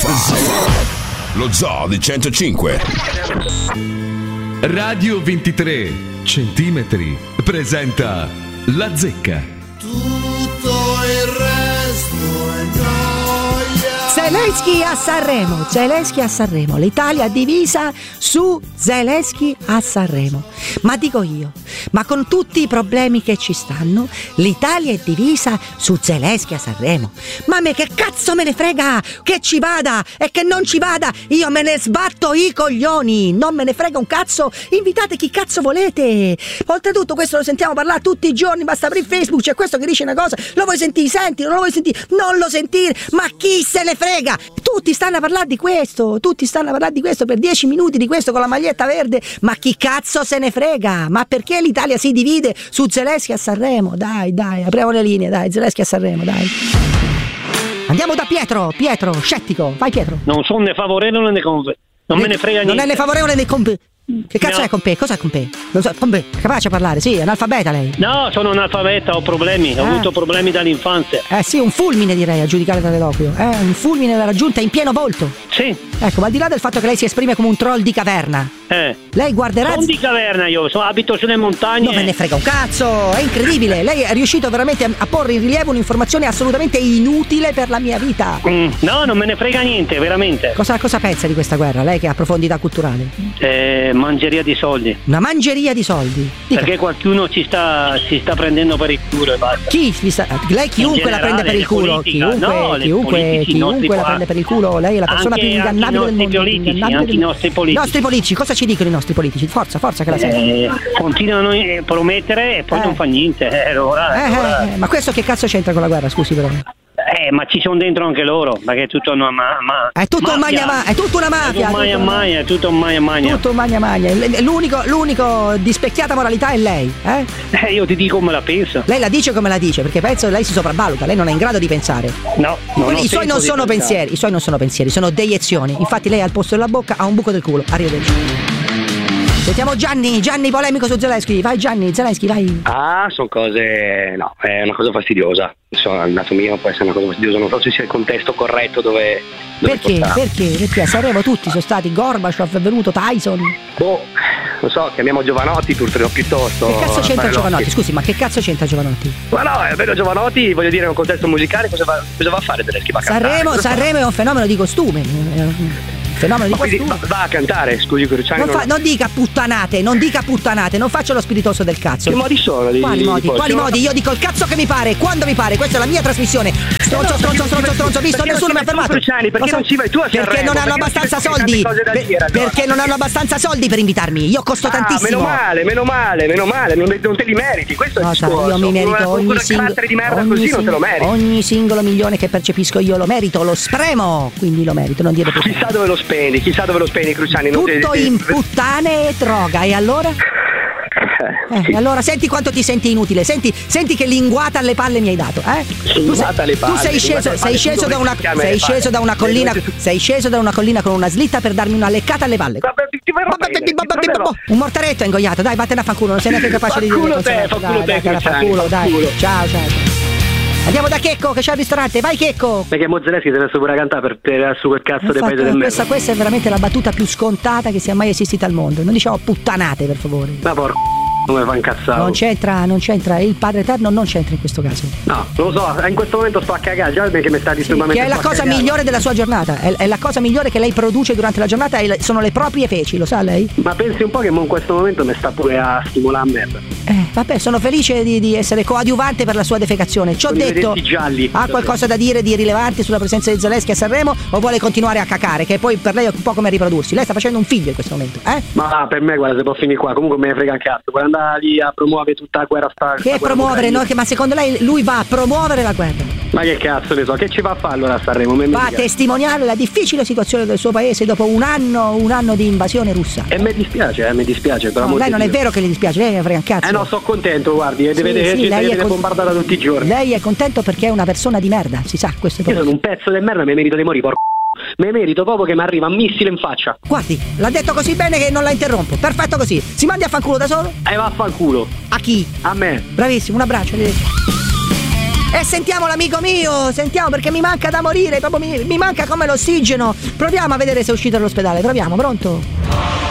Lo Zoo di 105. Radio 23 centimetri presenta La Zecca. Tutto il resto è noia. Zelensky a Sanremo, l'Italia divisa su Zelensky a Sanremo. Ma dico io, ma con tutti i problemi che ci stanno, l'Italia è divisa su Zelensky a Sanremo. Ma me che cazzo me ne frega che ci vada e che non ci vada, io me ne sbatto i coglioni, non me ne frega un cazzo, invitate chi cazzo volete. Oltretutto questo lo sentiamo parlare tutti i giorni, basta aprire Facebook, c'è questo che dice una cosa, lo vuoi sentire, senti, non lo vuoi sentire, non lo sentire, ma chi se ne frega? Tutti stanno a parlare di questo per 10 minuti di questo con la maglietta verde, ma chi cazzo se ne frega? Ma perché l'Italia si divide su Zelensky a Sanremo? Dai, apriamo le linee, dai, Zelensky a Sanremo, dai. Andiamo da Pietro, scettico, vai Pietro. Non sono né favorevole né contro. Non me ne frega niente. Non è né favorevole né contro. Che cazzo è con pe? Cos'è con pe? Non so, con pe, capace a parlare, sì, è analfabeta lei. No, sono analfabeta, ho problemi, ho avuto problemi dall'infanzia. Sì, un fulmine direi a giudicare dall'eloquio. Un fulmine l'ha raggiunta in pieno volto. Sì. Ecco, ma al di là del fatto che lei si esprime come un troll di caverna, lei guarderà. Non di caverna io, abito sulle montagne. Non me ne frega un cazzo, è incredibile. Lei è riuscito veramente a porre in rilievo un'informazione assolutamente inutile per la mia vita. No, non me ne frega niente, veramente. Cosa pensa di questa guerra, lei che ha profondità culturale? Mangeria di soldi. Una mangeria di soldi? Dica. Perché qualcuno si sta prendendo per il culo e basta. Chi lei chiunque la prende per il culo? Chiunque la prende per il culo? Lei è la persona più ingannabile del mondo. Anche i nostri politici. I nostri politici, cosa ci dicono i nostri politici? Forza che la sento. Continuano a promettere e poi non fa niente. Allora. Ma questo che cazzo c'entra con la guerra? Scusi però. Ma ci sono dentro anche loro, perché è tutto una è tutto un magna, è tutta una mafia. È tutto un magna. Tutto un magna. L'unico di specchiata moralità è lei, io ti dico come la penso. Lei la dice come la dice, perché penso lei si sopravvaluta, lei non è in grado di pensare. No, i suoi non sono pensieri, sono deiezioni. Infatti lei al posto della bocca ha un buco del culo. Arrivederci. Sentiamo Gianni polemico su Zelensky. Vai Gianni, Zelensky, vai. Sono cose. No, è una cosa fastidiosa. Insomma, il lato mio può essere una cosa fastidiosa. Non so se sia il contesto corretto dove Perché? A Sanremo tutti sono stati. Gorbaciov è venuto, Tyson. Non so, chiamiamo Giovanotti piuttosto. Che cazzo c'entra Giovanotti? Scusi, ma che cazzo c'entra Giovanotti? Ma no, è vero, Giovanotti, voglio dire, in un contesto musicale cosa va a fare Zelensky? Sanremo è un fenomeno di costume. Va a cantare, scusi Cruciani. Non dica puttanate, non faccia lo spiritoso del cazzo. Che modi sono? Quali modi? Io dico il cazzo che mi pare, quando mi pare, questa è la mia trasmissione. Stronzo, visto, nessuno mi ha fermato. Cruciani, perché non ci vai tu a Sanremo? Perché non hanno abbastanza soldi. Perché non hanno abbastanza soldi per invitarmi. Io costo tantissimo. Meno male, non te li meriti, questo è il discorso. Io mi merito ogni singolo milione che percepisco, io lo merito, lo spremo, quindi lo merito, non dire più. Chissà dove lo spendi, Cruciani. Tutto in puttane e droga, e allora? Sì. Allora senti quanto ti senti inutile, senti che linguata alle palle mi hai dato, Tu sei sceso da una collina con una slitta per darmi una leccata alle palle. Un mortaretto è ingoiato, dai, vattene a fanculo, non sei neanche capace di dire. Fanculo, dai. Ciao. Andiamo da Checco che c'è al ristorante, vai Checco! Perché Zelensky deve essere pure a cantare per tirare su quel cazzo dei paesi del merda. Questa è veramente la battuta più scontata che sia mai esistita al mondo. Non diciamo puttanate, per favore. Ma porco, come fa incazzare? Non c'entra, il Padre Eterno non c'entra in questo caso. No, non lo so, in questo momento sto a cagare, già perché mi sta disturbando. Che è la cosa migliore della sua giornata, è la cosa migliore che lei produce durante la giornata, sono le proprie feci, lo sa lei? Ma pensi un po' che in questo momento mi sta pure a stimolare a merda. Vabbè, sono felice di essere coadiuvante per la sua defecazione. Ci ho detto, gialli. Ha qualcosa da dire di rilevante sulla presenza di Zelensky a Sanremo o vuole continuare a cacare? Che poi per lei è un po' come riprodursi. Lei sta facendo un figlio in questo momento, Ma per me, guarda, se può finire qua, comunque me ne frega un cazzo. Vuole andare lì a promuovere tutta la guerra Che promuovere? No, ma secondo lei lui va a promuovere la guerra? Ma che cazzo ne so, che ci va a fare allora a Sanremo? Va a testimoniare la difficile situazione del suo paese dopo un anno di invasione russa. E mi dispiace, però. No, lei non è vero che le dispiace, lei ne frega un cazzo. No, sono contento, guardi, deve bombardare tutti i giorni. Lei è contento perché è una persona di merda, si sa, questo è proprio. Io sono un pezzo di merda, mi merito di morire, porco. Mi merito proprio che mi arriva un missile in faccia. Guardi, l'ha detto così bene che non la interrompo. Perfetto così. Si mandi a fanculo da solo? Va a fanculo. A chi? A me. Bravissimo, un abbraccio. E sentiamo l'amico mio, sentiamo perché mi manca da morire, proprio mi manca come l'ossigeno. Proviamo a vedere se è uscito dall'ospedale, proviamo, pronto?